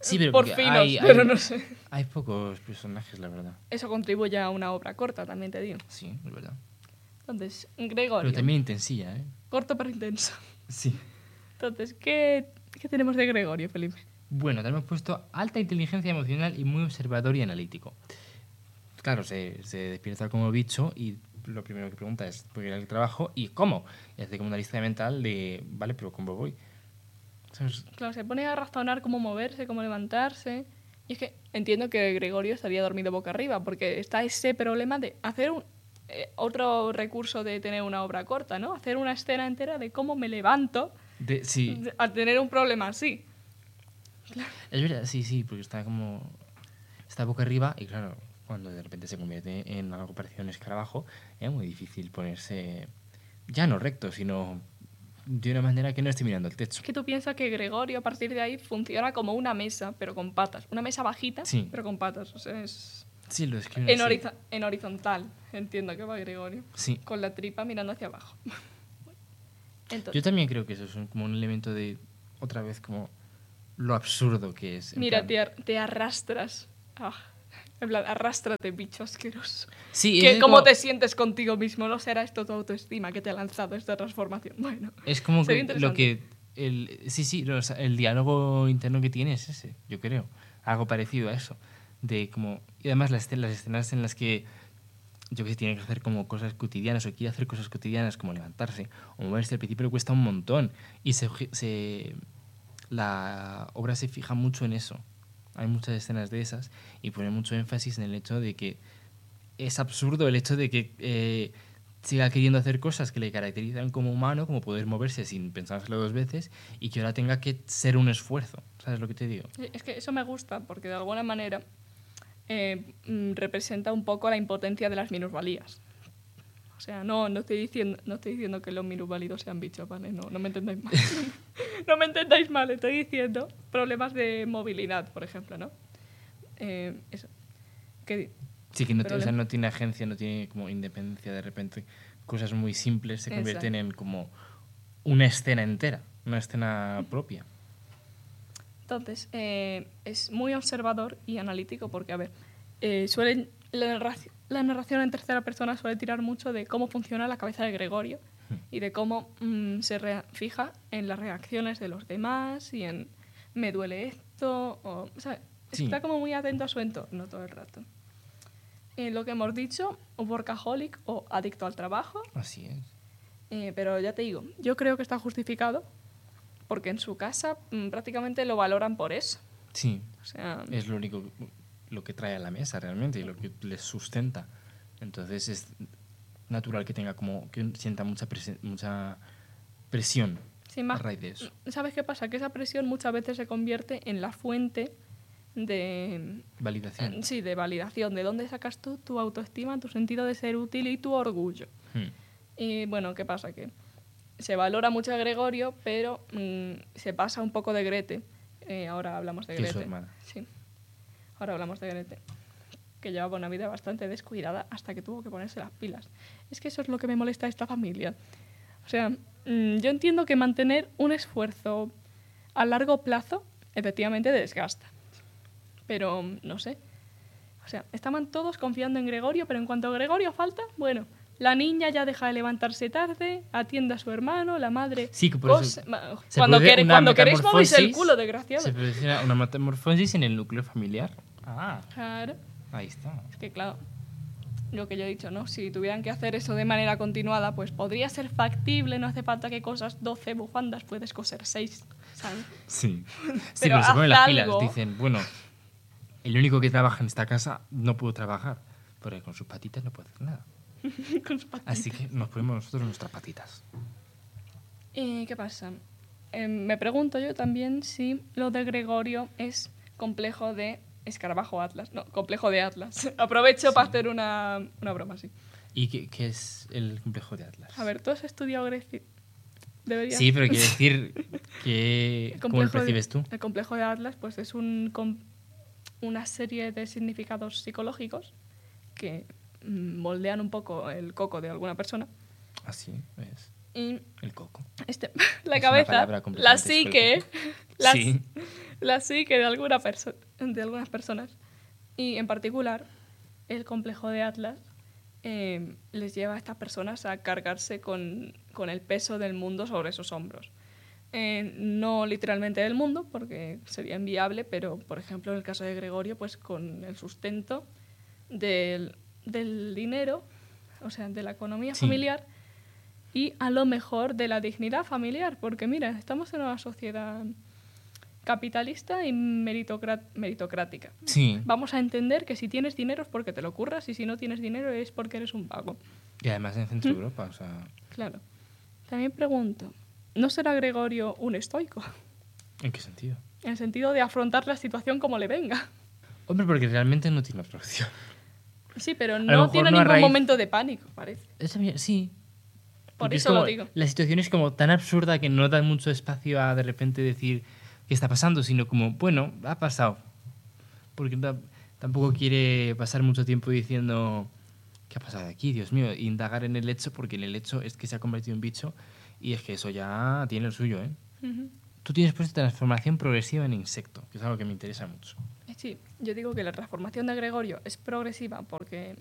Sí, pero por porque finos, pero no sé. hay pocos personajes, la verdad. Eso contribuye a una obra corta, también te digo. Sí, es verdad. Entonces, Pero Gregorio, también intensilla, ¿eh? corto pero intenso. Sí. Entonces, ¿qué tenemos de Gregorio, Felipe? Bueno, te hemos puesto alta inteligencia emocional y muy observador y analítico. Claro, se despierta como bicho y lo primero que pregunta es ¿por qué ir al trabajo? ¿Y cómo? Y hace como una lista mental de, vale, pero ¿cómo voy? ¿Sabes? Claro, se pone a razonar cómo moverse, cómo levantarse. Y es que entiendo que Gregorio estaría dormido boca arriba, porque está ese problema de hacer otro recurso de tener una obra corta, ¿no? Hacer una escena entera de cómo me levanto Sí, al tener un problema así. es verdad, sí, porque está boca arriba y claro, cuando de repente se convierte en algo parecido a un escarabajo, es muy difícil ponerse ya no recto, sino de una manera que no esté mirando el techo. Es que tú piensas que Gregorio a partir de ahí funciona como una mesa, pero con patas. Una mesa bajita, Sí. pero con patas. O sea, es Sí, lo describen así. en horizontal. Entiendo que va Gregorio. Sí. Con la tripa mirando hacia abajo. Entonces, Yo también creo que eso es como un elemento de, otra vez, como lo absurdo que es. En mira, plan. te arrastras. Ah, en plan, arrástrate, bicho asqueroso. Sí, ¿Cómo te sientes contigo mismo? ¿No será esto tu autoestima que te ha lanzado esta transformación? Bueno, Es como sería que lo interesante. que... el diálogo interno que tiene es ese, yo creo. Algo parecido a eso. De como... Y además las escenas en las que yo que sé, tiene que hacer como cosas cotidianas o quiere hacer cosas cotidianas como levantarse o moverse, al principio le cuesta un montón y la obra se fija mucho en eso. Hay muchas escenas de esas y pone mucho énfasis en el hecho de que es absurdo el hecho de que siga queriendo hacer cosas que le caracterizan como humano, como poder moverse sin pensárselo dos veces y que ahora tenga que ser un esfuerzo. ¿Sabes lo que te digo? Es que eso me gusta porque de alguna manera representa un poco la impotencia de las minusvalías. O sea, no estoy diciendo que los minusválidos sean bichos, ¿vale? No me entendáis mal. No me entendáis mal, estoy diciendo problemas de movilidad, por ejemplo, ¿no? Eso. Que, Sí, que o sea, no tiene agencia, no tiene como independencia, de repente cosas muy simples se convierten en como una escena entera, una escena propia. Entonces, es muy observador y analítico porque, a ver, la narración en tercera persona suele tirar mucho de cómo funciona la cabeza de Gregorio y de cómo fija en las reacciones de los demás y en me duele esto, o sea, Sí. está como muy atento a su entorno todo el rato. Lo que hemos dicho, un workaholic o adicto al trabajo. Así es. Pero ya te digo, yo creo que está justificado porque en su casa prácticamente lo valoran por eso. Sí, o sea, es lo único, lo que trae a la mesa realmente y lo que les sustenta. Entonces es natural que tenga como, que sienta mucha presión a raíz de eso. ¿Sabes qué pasa? Que esa presión muchas veces se convierte en la fuente de... Validación. Sí, de validación. ¿De dónde sacas tú tu autoestima, tu sentido de ser útil y tu orgullo? Y bueno, ¿qué pasa? Que se valora mucho a Gregorio, pero se pasa un poco de Grete. Ahora hablamos de Que Grete. es su hermana. Sí. Ahora hablamos de Grete, que llevaba una vida bastante descuidada hasta que tuvo que ponerse las pilas. Es que eso es lo que me molesta de esta familia. O sea, yo entiendo que mantener un esfuerzo a largo plazo efectivamente desgasta. Pero no sé. O sea, estaban todos confiando en Gregorio, pero en cuanto a Gregorio falta, bueno, la niña ya deja de levantarse tarde, atiende a su hermano, la madre... Sí, que por eso cuando queréis movéis el culo, desgraciado. Se produce una metamorfosis en el núcleo familiar. Claro. Ahí está. Es que claro, lo que yo he dicho, ¿no? Si tuvieran que hacer eso de manera continuada, pues podría ser factible, no hace falta que cosas 12 bufandas, puedes coser 6, ¿sabes? Sí. Pero se ponen las haz pilas, algo. dicen, bueno, el único que trabaja en esta casa no pudo trabajar, porque con sus patitas no puede hacer nada. Con sus patitas. Así que nos ponemos nosotros nuestras patitas. ¿Qué pasa? Me pregunto yo también si lo de Gregorio es complejo de escarabajo Atlas. No, complejo de Atlas. Aprovecho para hacer una broma así. ¿Y qué es el complejo de Atlas? A ver, ¿tú has estudiado Grecia? Deberías. Sí, pero quiero decir que... ¿Cómo lo percibes tú? El complejo de Atlas pues es una serie de significados psicológicos que moldean un poco el coco de alguna persona. Así es. Y El coco. la Es una cabeza, palabra la completamente psique, descualificada. Sí. la psique de algunas personas, y en particular el complejo de Atlas, les lleva a estas personas a cargarse con el peso del mundo sobre sus hombros. No literalmente del mundo, porque sería inviable, pero por ejemplo en el caso de Gregorio, pues con el sustento del dinero, o sea, de la economía Sí. familiar, y a lo mejor de la dignidad familiar, porque mira, estamos en una sociedad capitalista y meritocrática. Sí. Vamos a entender que si tienes dinero es porque te lo curras y si no tienes dinero es porque eres un vago. Y además en Centro Europa, o sea... Claro. También pregunto, ¿no será Gregorio un estoico? ¿En qué sentido? En el sentido de afrontar la situación como le venga. Hombre, porque realmente no tiene otra opción. Sí, pero lo no mejor tiene no a ningún raíz- momento de pánico, parece. Sí. Por Porque es eso lo como- digo. La situación es como tan absurda que no da mucho espacio a de repente decir qué está pasando, sino como, bueno, ha pasado. Porque tampoco quiere pasar mucho tiempo diciendo qué ha pasado aquí, Dios mío, e indagar en el hecho, porque en el hecho es que se ha convertido en bicho y es que eso ya tiene lo suyo, ¿eh? Ujú. Tú tienes pues transformación progresiva en insecto, que es algo que me interesa mucho. Sí, yo digo que la transformación de Gregorio es progresiva porque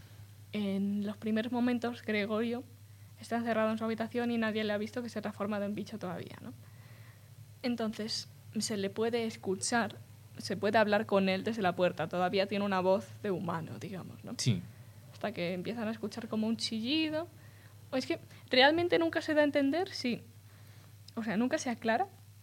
en los primeros momentos Gregorio está encerrado en su habitación y nadie le ha visto que se ha transformado en bicho todavía, ¿no? Entonces se le puede escuchar, se puede hablar con él desde la puerta, todavía tiene una voz de humano, digamos, ¿no? Sí. Hasta que empiezan a escuchar como un chillido. O es que realmente nunca se da a entender si... O sea, nunca se aclara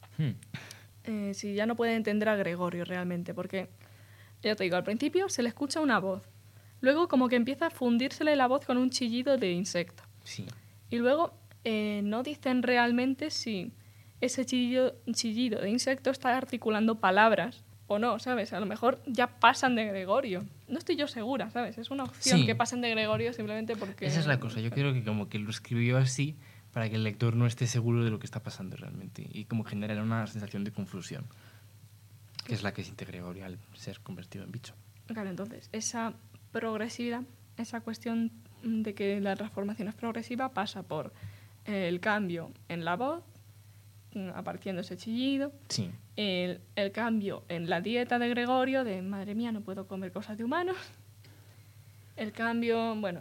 si ya no puede entender a Gregorio realmente, porque, ya te digo, al principio se le escucha una voz, luego como que empieza a fundírsele la voz con un chillido de insecto, Sí. y luego no dicen realmente si ese chillido de insecto está articulando palabras o no, ¿sabes? A lo mejor ya pasan de Gregorio. No estoy yo segura, ¿sabes? Es una opción Sí. que pasen de Gregorio simplemente porque... Esa es la cosa. Yo creo que como que lo escribió así para que el lector no esté seguro de lo que está pasando realmente y como generar una sensación de confusión, que es la que siente Gregorio al ser convertido en bicho. Claro, entonces, esa progresividad, esa cuestión de que la transformación es progresiva pasa por el cambio en la voz, apareciendo ese chillido, Sí. el cambio en la dieta de Gregorio, de madre mía, no puedo comer cosas de humanos, el cambio, bueno,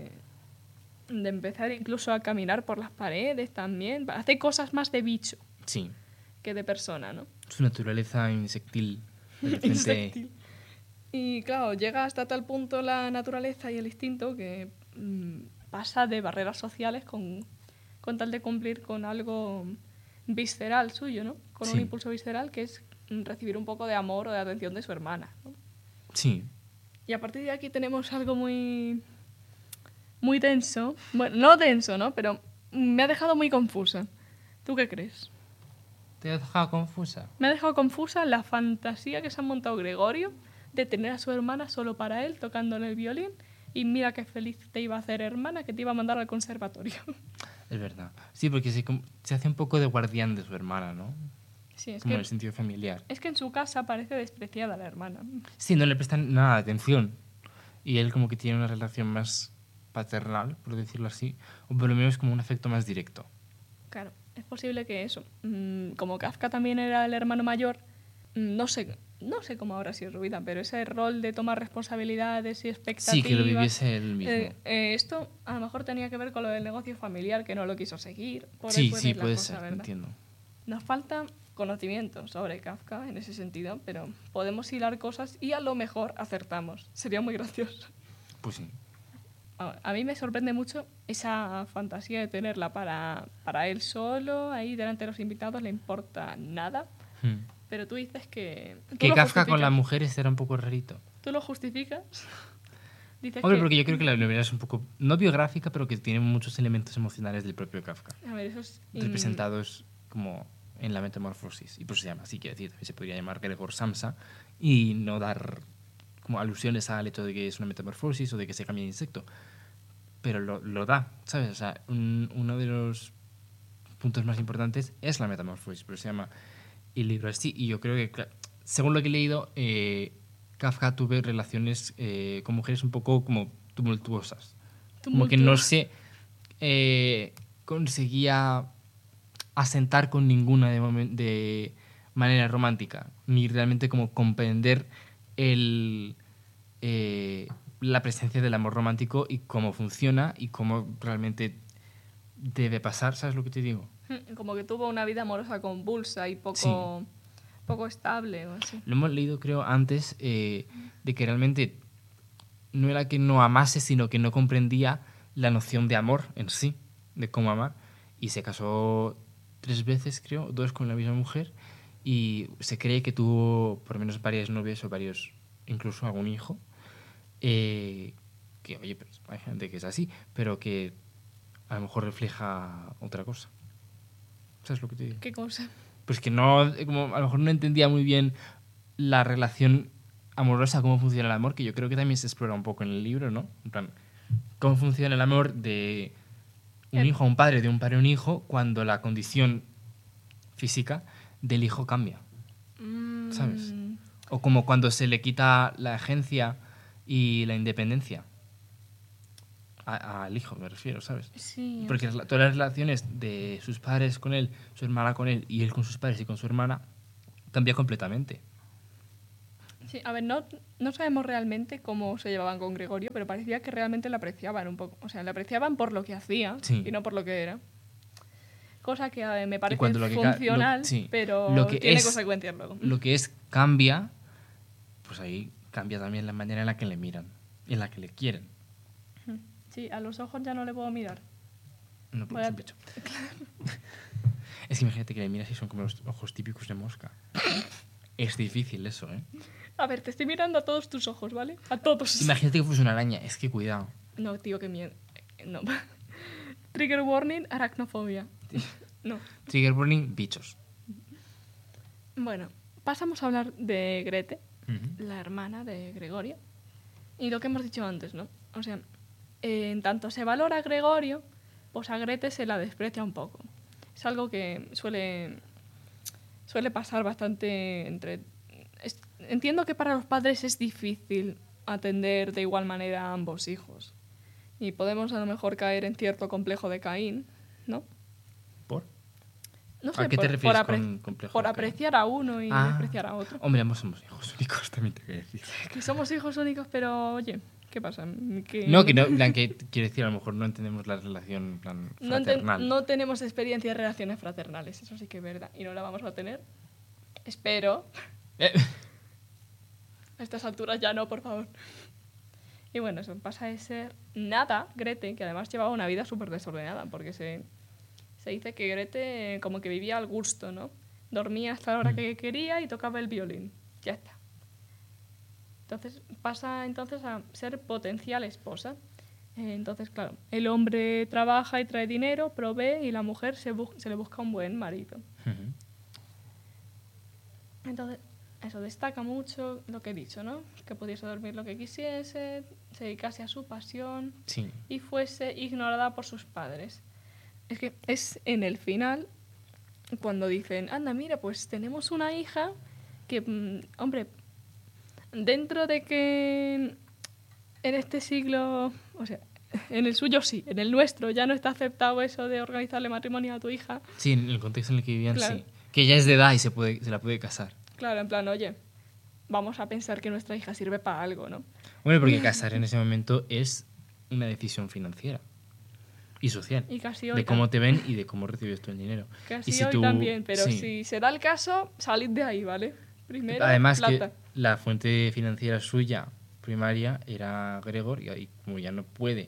de empezar incluso a caminar por las paredes también, hace cosas más de bicho Sí. que de persona, ¿no? Su naturaleza insectil. De repente... Insectil. Y claro, llega hasta tal punto la naturaleza y el instinto que pasa de barreras sociales con tal de cumplir con algo visceral suyo, ¿no? Con un Sí. impulso visceral que es recibir un poco de amor o de atención de su hermana, ¿no? Sí. Y a partir de aquí tenemos algo muy, muy denso. Bueno, no denso, ¿no? Pero me ha dejado muy confusa. ¿Tú qué crees? ¿Te has dejado confusa? Me ha dejado confusa la fantasía que se ha montado Gregorio de tener a su hermana solo para él, tocándole el violín, y mira qué feliz te iba a hacer hermana, que te iba a mandar al conservatorio. Es verdad. Sí, porque se hace un poco de guardián de su hermana, ¿no? Sí, es Como en que, el sentido familiar. es que en su casa parece despreciada la hermana. Sí, no le prestan nada de atención. Y él como que tiene una relación más paternal, por decirlo así, o por lo menos como un afecto más directo. Claro, es posible que eso, como Kafka también era el hermano mayor, no sé cómo habrá sido su vida, pero ese rol de tomar responsabilidades y expectativas... Sí, que lo viviese él mismo. Esto a lo mejor tenía que ver con lo del negocio familiar, que no lo quiso seguir. Por ahí Sí, puede sí, ir la puede cosa, ser, ¿verdad? entiendo. Nos falta conocimiento sobre Kafka en ese sentido, pero podemos hilar cosas y a lo mejor acertamos. Sería muy gracioso. Pues sí. A mí me sorprende mucho esa fantasía de tenerla para él solo, ahí delante de los invitados, le importa nada. Pero tú dices que... Que Kafka con las mujeres era un poco rarito. ¿Tú lo justificas? Dices Hombre, que... porque yo creo que la novela es un poco, no biográfica, pero que tiene muchos elementos emocionales del propio Kafka. A ver, eso es... Representados como en la metamorfosis. Y por eso se llama así, quiero decir. Se podría llamar Gregor Samsa y no dar como alusiones al hecho de que es una metamorfosis o de que se cambia de insecto. Pero lo da, ¿sabes? O sea, uno de los puntos más importantes es la metamorfosis, pero se llama el libro así. Y yo creo que, según lo que he leído, Kafka tuvo relaciones con mujeres un poco como tumultuosas. Como que no sé conseguía asentar con ninguna de manera romántica, ni realmente como comprender la presencia del amor romántico y cómo funciona y cómo realmente debe pasar, ¿sabes lo que te digo? Como que tuvo una vida amorosa convulsa y Sí. poco estable o así. Lo hemos leído, creo, antes de que realmente no era que no amase, sino que no comprendía la noción de amor en sí, de cómo amar. Y se casó 3 veces, creo, 2 con la misma mujer. Y se cree que tuvo por lo menos varias novias o varios, incluso algún hijo. Que, oye, pues, hay gente que es así, pero que a lo mejor refleja otra cosa. ¿Sabes lo que te digo? ¿Qué cosa? Pues que no, como a lo mejor no entendía muy bien la relación amorosa, cómo funciona el amor, que yo creo que también se explora un poco en el libro, ¿no? En plan, cómo funciona el amor de un hijo a un padre, de un padre a un hijo, cuando la condición física del hijo cambia, ¿sabes? O como cuando se le quita la agencia y la independencia al hijo, me refiero, ¿sabes? Sí. Porque todas las relaciones de sus padres con él, su hermana con él y él con sus padres y con su hermana cambia completamente. Sí, a ver, no sabemos realmente cómo se llevaban con Gregorio, pero parecía que realmente le apreciaban un poco. O sea, le apreciaban por lo que hacía Sí. y no por lo que era. Cosa que me Y parece cuando funcional, sí, pero lo que tiene es, consecuencias luego. Lo que es cambia, pues ahí cambia también la manera en la que le miran y en la que le quieren. Sí, a los ojos ya no le puedo mirar. No, porque es un bicho. Es que imagínate que le miras y son como los ojos típicos de mosca. Es difícil eso, ¿eh? A ver, te estoy mirando a todos tus ojos, ¿vale? A todos. Imagínate que fuese una araña. Es que cuidado. No, tío, qué miedo. No. Trigger warning, aracnofobia. No. Trigger warning, bichos. Bueno, pasamos a hablar de Grete, Uh-huh. la hermana de Gregorio. Y lo que hemos dicho antes, ¿no? O sea, en tanto se valora a Gregorio, pues a Grete se la desprecia un poco. Es algo que suele pasar bastante entre... Entiendo que para los padres es difícil atender de igual manera a ambos hijos. Y podemos a lo mejor caer en cierto complejo de Caín, ¿no? ¿Por? No sé, ¿A qué te refieres con complejo por de Caín? apreciar a uno y despreciar a otro. Hombre, ambos somos hijos únicos, también te voy a decir. Que somos hijos únicos, pero oye, ¿qué pasa? No, que no, en plan, que quiero decir, a lo mejor no entendemos la relación en plan fraternal. No tenemos experiencia de relaciones fraternales, eso sí que es verdad. Y no la vamos a tener. Espero. A estas alturas ya no, por favor. Y bueno, eso pasa de ser nada, Grete, que además llevaba una vida súper desordenada, porque se dice que Grete como que vivía al gusto, ¿no? Dormía hasta la hora que quería y tocaba el violín. Ya está. Entonces pasa entonces a ser potencial esposa. Entonces, claro, el hombre trabaja y trae dinero, provee, y la mujer se le busca un buen marido. Uh-huh. Entonces, eso destaca mucho lo que he dicho, ¿no? Que pudiese dormir lo que quisiese, se dedicase a su pasión, Sí. y fuese ignorada por sus padres. Es que es en el final cuando dicen, anda, mira, pues tenemos una hija que, hombre, dentro de que en este siglo, o sea, en el suyo sí, en el nuestro ya no está aceptado eso de organizarle matrimonio a tu hija. Sí, en el contexto en el que vivían, Claro. sí. Que ya es de edad y se la puede casar. Claro, en plan, oye, vamos a pensar que nuestra hija sirve para algo, ¿no? Bueno, porque casar en ese momento es una decisión financiera y social. Y casi hoy de cómo te ven y de cómo recibes tú el dinero. Casi y si hoy tú, también, pero sí. si se da el caso, salid de ahí, ¿vale? Primero, Además plata. que la fuente financiera suya primaria era Gregor y ahí como ya no puede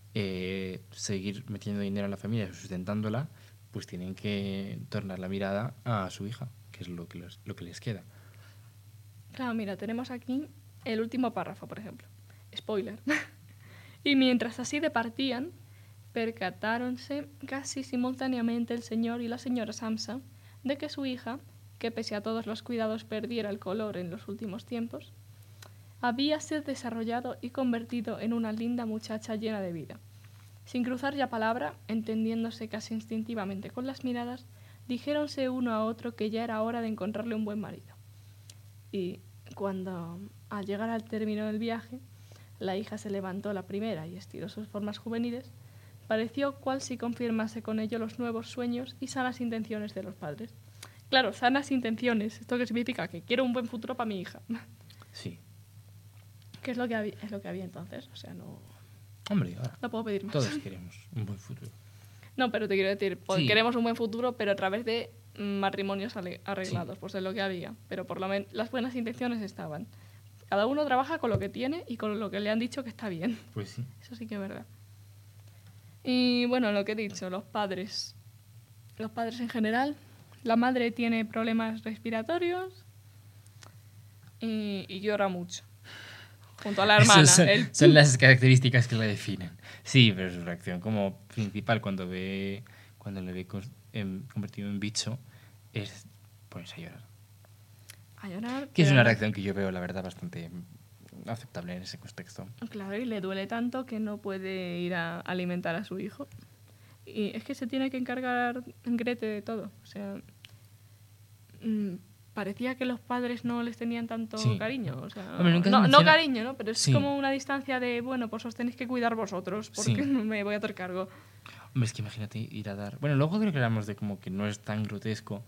seguir metiendo dinero a la familia, sustentándola, pues tienen que tornar la mirada a su hija, que es lo que les queda. Claro, mira, tenemos aquí el último párrafo, por ejemplo. Spoiler. Y mientras así departían, percatáronse casi simultáneamente el señor y la señora Samsa de que su hija, que pese a todos los cuidados perdiera el color en los últimos tiempos, habíase desarrollado y convertido en una linda muchacha llena de vida. Sin cruzar ya palabra, entendiéndose casi instintivamente con las miradas, dijéronse uno a otro que ya era hora de encontrarle un buen marido. Y cuando, al llegar al término del viaje, la hija se levantó la primera y estiró sus formas juveniles, pareció cual si confirmase con ello los nuevos sueños y sanas intenciones de los padres. Claro, sanas intenciones. ¿Esto qué significa? Que quiero un buen futuro para mi hija. Sí. Que es lo que había entonces. O sea, no Hombre, ahora puedo pedir más. todos queremos un buen futuro. No, pero te quiero decir, Sí. queremos un buen futuro, pero a través de matrimonios arreglados, pues es lo que había. Pero por lo menos las buenas intenciones estaban. Cada uno trabaja con lo que tiene y con lo que le han dicho que está bien. Pues sí. Eso sí que es verdad. Y bueno, lo que he dicho, los padres. Los padres en general. La madre tiene problemas respiratorios y llora mucho. Junto a la hermana. Son las características que la definen. Sí, pero su reacción como principal cuando le ve convertido en bicho es ponerse a llorar. A llorar. Que es una reacción que yo veo, la verdad, bastante aceptable en ese contexto. Claro, y le duele tanto que no puede ir a alimentar a su hijo. Y es que se tiene que encargar Grete de todo. O sea, parecía que los padres no les tenían tanto cariño. O sea, hombre, no cariño, ¿no? Pero es sí. como una distancia de, bueno, pues os tenéis que cuidar vosotros, porque no me voy a hacer cargo. Hombre, es que imagínate ir a dar... Bueno, luego creo que hablamos de como que no es tan grotesco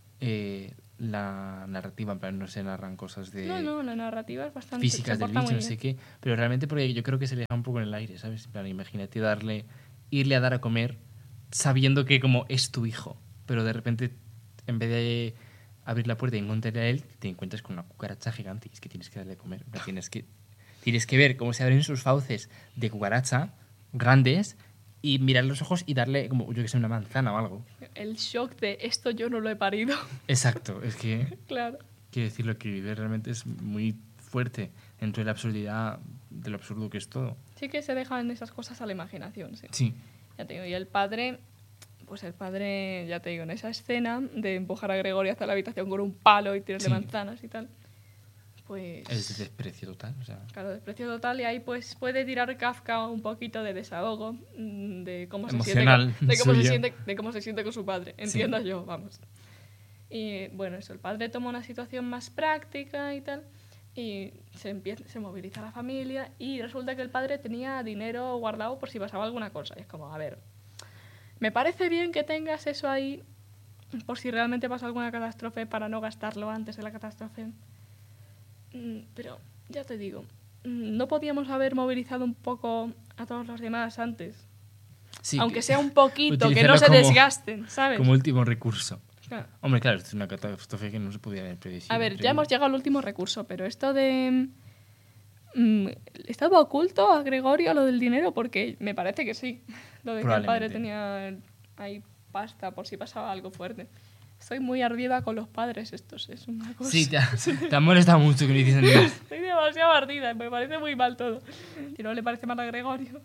la narrativa, en plan no se narran cosas de... No, la narrativa es bastante... físicas del bicho, no sé qué, pero realmente porque yo creo que se le deja un poco en el aire, ¿sabes? En plan, imagínate irle a dar a comer sabiendo que como es tu hijo, pero de repente en vez de abrir la puerta y encontrarle a él, te encuentras con una cucaracha gigante y es que tienes que darle a comer. Tienes que ver cómo se abren sus fauces de cucaracha grandes y mirar los ojos y darle, como yo que sé, una manzana o algo. El shock de esto yo no lo he parido. Exacto, es que... Claro. Quiero decir, lo que vive realmente es muy fuerte dentro de la absurdidad, de lo absurdo que es todo. Sí que se dejan esas cosas a la imaginación, sí. Sí. Ya te digo, y el padre, ya te digo, en esa escena de empujar a Gregorio hacia la habitación con un palo y tirarle manzanas y tal, pues... Es de desprecio total, o sea... Claro, desprecio total, y ahí pues puede tirar Kafka un poquito de desahogo, de cómo emocional, de cómo se siente con su padre, entiendo yo, vamos. Y bueno, eso, el padre toma una situación más práctica y tal, y se moviliza la familia, y resulta que el padre tenía dinero guardado por si pasaba alguna cosa. Y es como, a ver, me parece bien que tengas eso ahí por si realmente pasa alguna catástrofe para no gastarlo antes de la catástrofe. Pero ya te digo, ¿no podíamos haber movilizado un poco a todos los demás antes? Sí, aunque sea un poquito, que no se desgasten, ¿sabes? Como último recurso. Claro. Hombre, claro, esto es una catástrofe que no se podía haber predecido. A ver, ya hemos llegado al último recurso, pero esto de... ¿estaba oculto a Gregorio lo del dinero? Porque me parece que sí. Lo de que el padre tenía ahí pasta por si pasaba algo fuerte. Estoy muy ardida con los padres estos, es una cosa... Sí, te ha molestado mucho que no dicen nada. Estoy demasiado ardida, me parece muy mal todo. Si no le parece mal a Gregorio...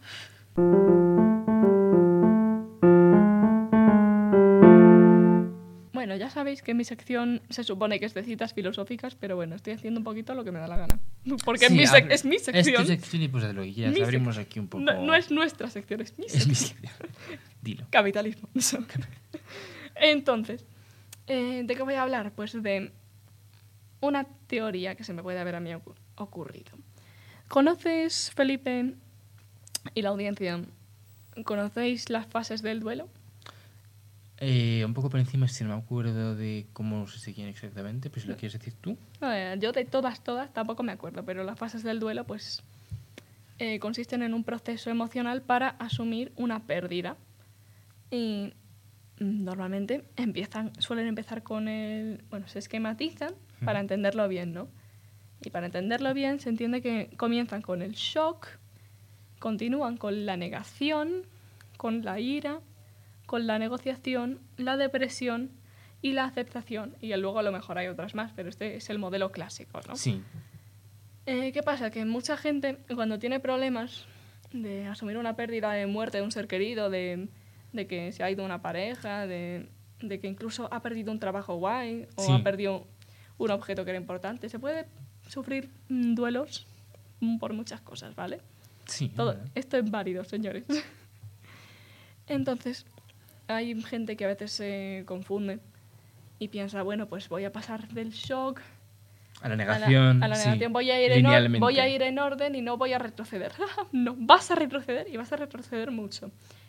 Bueno, ya sabéis que mi sección se supone que es de citas filosóficas, pero bueno, estoy haciendo un poquito lo que me da la gana. Porque sí, es mi sección. Es tu sección y pues de lo que quieras. Abrimos aquí un poco... No es nuestra sección, es mi sección. Es mi sección. Dilo. Capitalismo. Entonces, ¿de qué voy a hablar? Pues de una teoría que se me puede haber a mí ocurrido. ¿Conoces, Felipe, y la audiencia, conocéis las fases del duelo? Un poco por encima, si no me acuerdo de cómo se seguían exactamente, pues si lo quieres decir tú. Yo de todas tampoco me acuerdo, pero las fases del duelo pues consisten en un proceso emocional para asumir una pérdida. Y normalmente suelen empezar con se esquematizan para entenderlo bien, ¿no? Y para entenderlo bien se entiende que comienzan con el shock, continúan con la negación, con la ira, con la negociación, la depresión y la aceptación. Y luego a lo mejor hay otras más, pero este es el modelo clásico, ¿no? Sí. ¿Qué pasa? Que mucha gente, cuando tiene problemas de asumir una pérdida, de muerte de un ser querido, de que se ha ido una pareja, de que incluso ha perdido un trabajo guay o ha perdido un objeto que era importante, se puede sufrir duelos por muchas cosas, ¿vale? Sí. Esto es válido, señores. Entonces... hay gente que a veces se confunde y piensa, bueno, pues voy a pasar del shock a la negación. A la negación voy a ir en orden y no voy a retroceder. No, vas a retroceder y vas a retroceder mucho.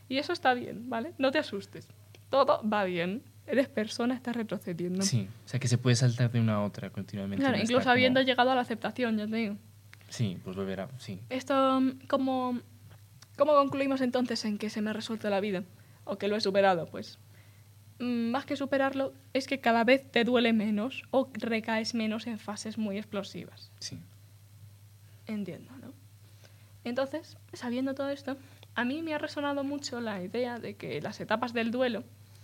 Y eso está bien, ¿vale? No te asustes. Todo va bien. Eres persona, estás retrocediendo. Sí, o sea que se puede saltar de una a otra continuamente. Claro, no incluso estar habiendo como... llegado a la aceptación, ya te digo. Sí, pues volverá, sí. Esto, ¿cómo concluimos entonces en que se me ha resuelto la vida? O que lo he superado, pues. Más que superarlo, es que cada vez te duele menos o recaes menos en fases muy explosivas. Sí. Entiendo, ¿no? Entonces, sabiendo todo esto, a mí me ha resonado mucho la idea de que las etapas del duelo,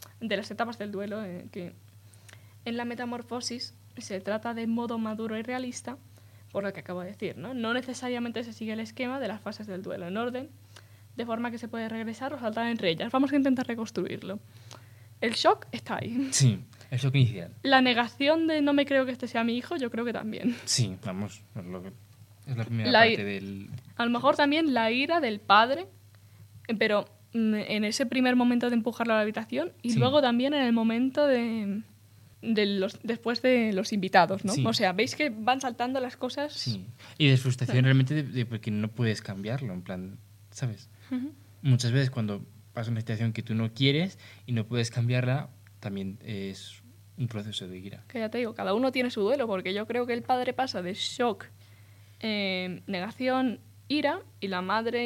que en la metamorfosis se trata de modo maduro y realista, por lo que acabo de decir, ¿no? No necesariamente se sigue el esquema de las fases del duelo en orden, de forma que se puede regresar o saltar entre ellas. Vamos a intentar reconstruirlo. El shock está ahí. Sí, el shock inicial. La negación de no me creo que este sea mi hijo, yo creo que también. Sí, vamos, es la primera La parte del... A lo mejor también la ira del padre, pero en ese primer momento de empujarlo a la habitación y Sí. luego también en el momento después de los invitados, ¿no? Sí. O sea, veis que van saltando las cosas. Sí. Y de frustración realmente de porque no puedes cambiarlo, en plan, ¿sabes? Muchas veces cuando pasa una situación que tú no quieres y no puedes cambiarla, también es un proceso de ira. Que ya te digo, cada uno tiene su duelo, porque yo creo que el padre pasa de shock, negación, ira, y la madre